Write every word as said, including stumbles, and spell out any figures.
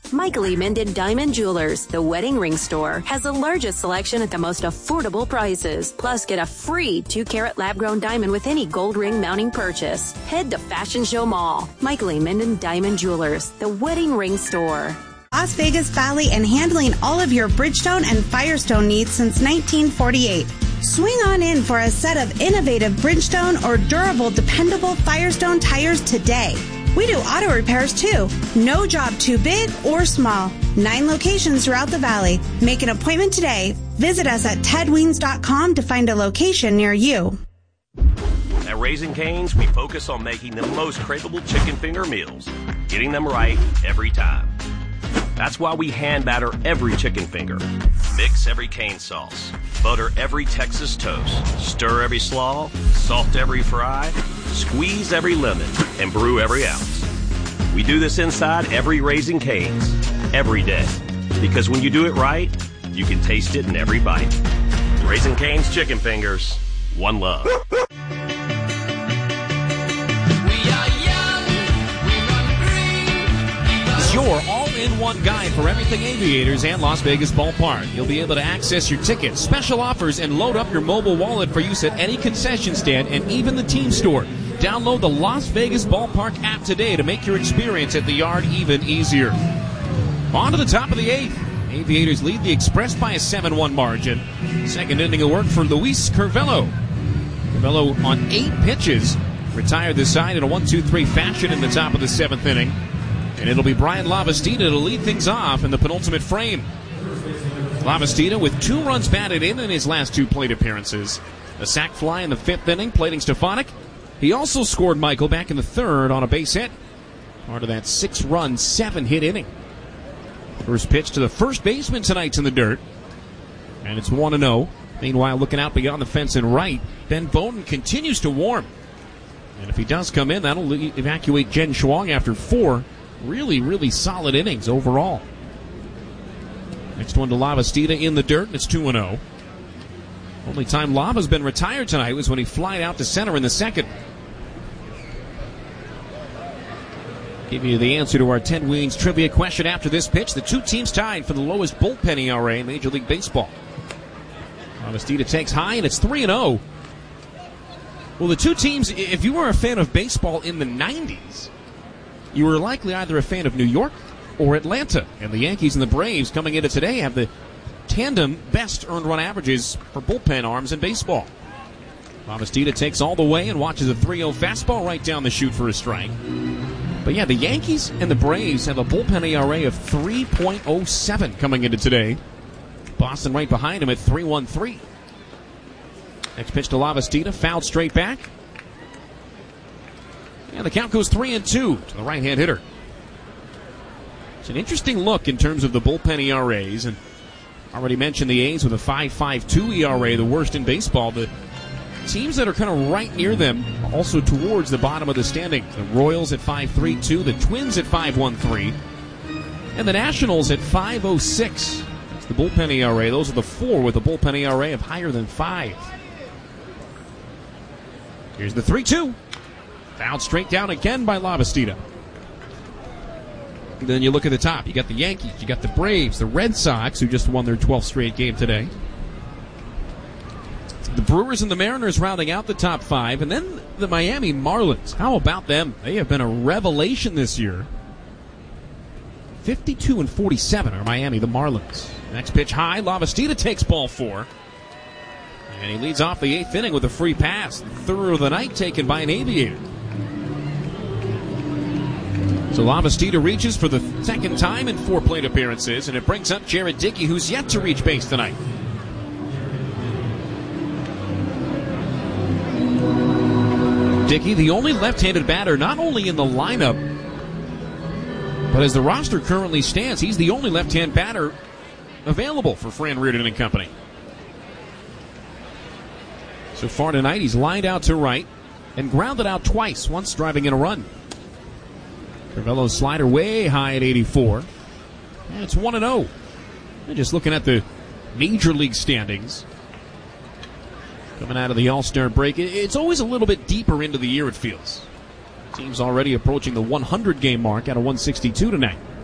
Michael E. Minden Diamond Jewelers, the wedding ring store, has the largest selection at the most affordable prices. Plus, get a free two carat lab-grown diamond with any gold ring mounting purchase. Head to Fashion Show Mall. Michael E. Minden Diamond Jewelers, the wedding ring store. Las Vegas Valley and handling all of your Bridgestone and Firestone needs since nineteen forty-eight. Swing on in for a set of innovative Bridgestone or durable, dependable Firestone tires today. We do auto repairs too. No job too big or small. Nine locations throughout the valley. Make an appointment today. Visit us at ted weens dot com to find a location near you. At Raising Cane's, we focus on making the most craveable chicken finger meals, getting them right every time. That's why we hand batter every chicken finger, mix every cane sauce, butter every Texas toast, stir every slaw, salt every fry, squeeze every lemon, and brew every ounce. We do this inside every Raising Cane's, every day. Because when you do it right, you can taste it in every bite. Raising Cane's chicken fingers, one love. Your all-in-one guide for everything Aviators and Las Vegas Ballpark. You'll be able to access your tickets, special offers, and load up your mobile wallet for use at any concession stand and even the team store. Download the Las Vegas Ballpark app today to make your experience at the Yard even easier. On to the top of the eighth. Aviators lead the Express by a seven one margin. Second inning of work for Luis Curvelo. Curvelo on eight pitches retired the side in a one two three fashion in the top of the seventh inning. And it'll be Brian Lavastida to lead things off in the penultimate frame. Lavastida with two runs batted in in his last two plate appearances. A sac fly in the fifth inning, plating Stefanik. He also scored Michael back in the third on a base hit. Part of that six-run, seven-hit inning. First pitch to the first baseman tonight's in the dirt. And it's one and oh. Meanwhile, looking out beyond the fence and right, Ben Bowden continues to warm. And if he does come in, that'll evacuate Jen Schwang after four. Really, really solid innings overall. Next one to Lavastida in the dirt, and it's two and oh. Only time Lava's been retired tonight was when he flied out to center in the second. Give you the answer to our Ted Weens trivia question after this pitch. The two teams tied for the lowest bullpen E R A in Major League Baseball. Lavastida takes high, and it's three and oh. Well, the two teams, if you were a fan of baseball in the nineties, you were likely either a fan of New York or Atlanta. And the Yankees and the Braves coming into today have the tandem best earned run averages for bullpen arms in baseball. Lavastida takes all the way and watches a three oh fastball right down the chute for a strike. But yeah, the Yankees and the Braves have a bullpen E R A of three point oh seven coming into today. Boston right behind him at three one three. Next pitch to Lavastida, fouled straight back. And the count goes three and two to the right-hand hitter. It's an interesting look in terms of the bullpen E R As. And already mentioned the A's with a five point five two E R A, the worst in baseball. The teams that are kind of right near them, also towards the bottom of the standing. The Royals at five point three two, the Twins at five point one three, and the Nationals at five point oh six. That's the bullpen E R A. Those are the four with a bullpen E R A of higher than five. Here's the three two. Fouled straight down again by Lavastida. Then you look at the top. You got the Yankees, you got the Braves, the Red Sox, who just won their twelfth straight game today. The Brewers and the Mariners rounding out the top five, and then the Miami Marlins. How about them? They have been a revelation this year. fifty-two and forty-seven are Miami, the Marlins. Next pitch high, Lavastida takes ball four. And he leads off the eighth inning with a free pass. The third of the night taken by an Aviator. So Lavastida reaches for the second time in four plate appearances, and it brings up Jared Dickey, who's yet to reach base tonight. Dickey, the only left-handed batter not only in the lineup, but as the roster currently stands, he's the only left-hand batter available for Fran Riordan and company. So far tonight, he's lined out to right and grounded out twice, once driving in a run. Curvelo's slider way high at eighty-four. And it's one and oh. Just looking at the Major League standings. Coming out of the All-Star break, it's always a little bit deeper into the year, it feels. Team's already approaching the one hundred game mark at a one sixty-two tonight.